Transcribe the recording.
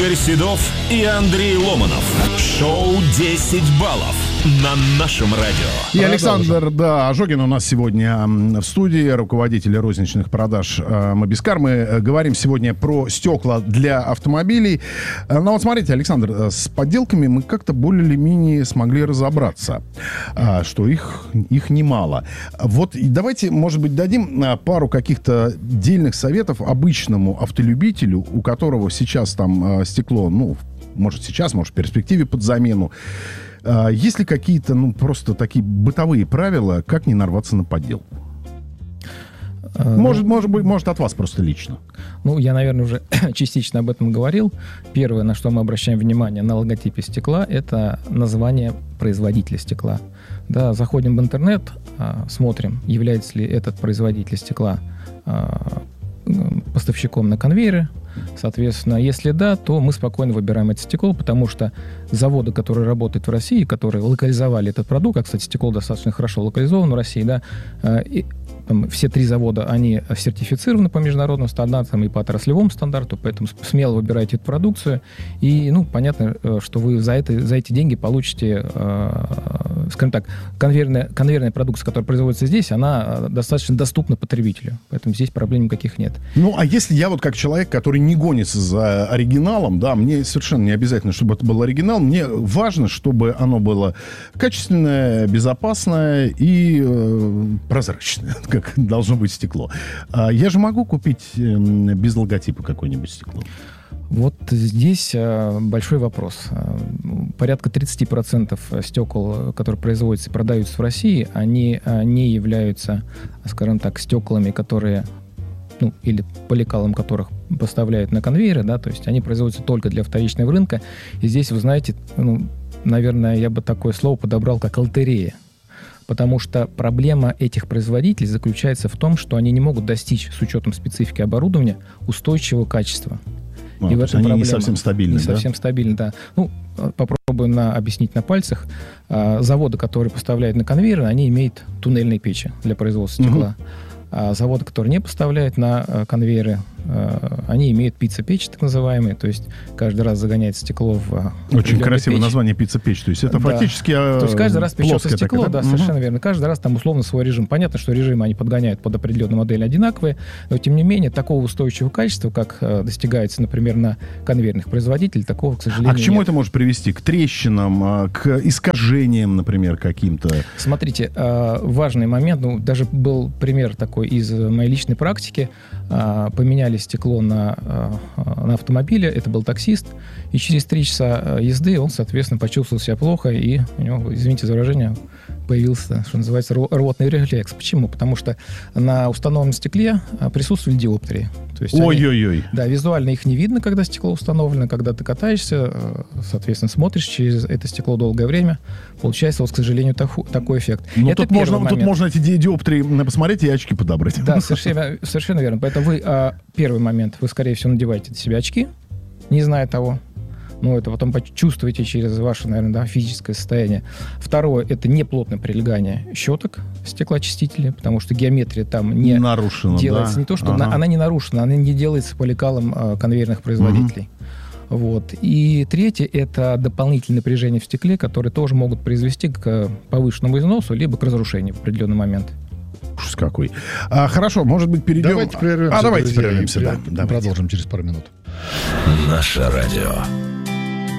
Игорь Седов и Андрей Ломанов. Шоу «10 баллов» на нашем радио. И Александр Ожогин у нас сегодня в студии, руководитель розничных продаж Мобискар. Мы говорим сегодня про стекла для автомобилей. Ну вот смотрите, Александр, с подделками мы как-то более или менее смогли разобраться, что их немало. Вот давайте, может быть, дадим пару каких-то дельных советов обычному автолюбителю, у которого сейчас там стекло, ну, может сейчас, может в перспективе под замену. Есть ли какие-то, просто такие бытовые правила, как не нарваться на подделку? Может, от вас просто лично. Я, наверное, уже частично об этом говорил. Первое, на что мы обращаем внимание на логотипе стекла, это название производителя стекла. Да, заходим в интернет, смотрим, является ли этот производитель стекла поставщиком на конвейере. Соответственно, если да, то мы спокойно выбираем это стекло, потому что заводы, которые работают в России, которые локализовали этот продукт, а, кстати, стекло достаточно хорошо локализовано в России, да, все 3 завода, они сертифицированы по международным стандартам и по отраслевому стандарту, поэтому смело выбирайте эту продукцию. И, понятно, что вы за эти деньги получите, скажем так, конвейерная продукция, которая производится здесь, она достаточно доступна потребителю. Поэтому здесь проблем никаких нет. А если я как человек, который не гонится за оригиналом, да, мне совершенно не обязательно, чтобы это был оригинал, мне важно, чтобы оно было качественное, безопасное и прозрачное, как должно быть стекло. Я же могу купить без логотипа какое-нибудь стекло? Вот здесь большой вопрос. Порядка 30% стекол, которые производятся и продаются в России, они не являются, скажем так, стеклами, которые, или поликалом которых поставляют на конвейеры, да, то есть они производятся только для вторичного рынка. И здесь, вы знаете, наверное, я бы такое слово подобрал, как лотерея. Потому что проблема этих производителей заключается в том, что они не могут достичь, с учетом специфики оборудования, устойчивого качества. И в этом они проблема. Не совсем стабильны, да? Совсем стабильны, да. Попробуем объяснить на пальцах. Заводы, которые поставляют на конвейеры, они имеют туннельные печи для производства стекла. А заводы, которые не поставляют на конвейеры, они имеют пицца-печь, так называемые. То есть каждый раз загоняется стекло в очень красивое печь. Название пицца-печь. То есть это фактически то есть каждый раз печется стекло, такая, да, совершенно верно. Каждый раз там условно свой режим. Понятно, что режимы они подгоняют под определенную модель одинаковые, но тем не менее такого устойчивого качества, как достигается, например, на конвейерных производителей, такого, к сожалению, А к чему нет. это может привести? К трещинам, к искажениям, например, каким-то? Смотрите, важный момент, даже был пример такой из моей личной практики. Поменяли стекло на автомобиле, это был таксист, и через 3 часа езды он, соответственно, почувствовал себя плохо, и у него, извините за выражение, появился, что называется, рвотный рефлекс. Почему? Потому что на установленном стекле присутствовали диоптрии. То есть ой-ой-ой. Да, визуально их не видно, когда стекло установлено, когда ты катаешься, соответственно, смотришь через это стекло долгое время, получается, к сожалению, такой эффект. Это тут можно эти диоптрии посмотреть и очки подобрать. Да, совершенно верно. Поэтому вы, первый момент, вы, скорее всего, надеваете на себя очки, не зная того. Это потом почувствуете через ваше, наверное, физическое состояние. Второе, это неплотное прилегание щеток стеклоочистителя, потому что геометрия там не нарушена, делается. Да? Не то, что она не нарушена, она не делается по лекалам конвейерных производителей. И третье, это дополнительное напряжение в стекле, которые тоже могут произвести к повышенному износу, либо к разрушению в определенный момент. Ужас какой. Хорошо, может быть, перейдем... Давайте прервемся. Давайте прервемся, да. Продолжим через пару минут. Наше радио.